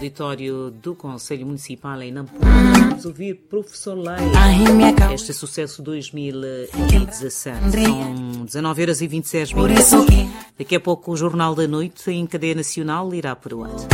auditório do Conselho Municipal em Nampula. Vamos ouvir Professor Leia. Este sucesso 2017. São 19h26. Daqui a pouco o Jornal da Noite em cadeia nacional irá para o ar.